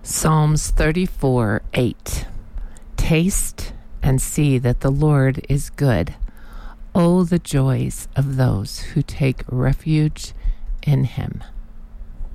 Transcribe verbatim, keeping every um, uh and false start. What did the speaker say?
Psalms thirty-four eight. Taste and see that the Lord is good. Oh, the joys of those who take refuge in him.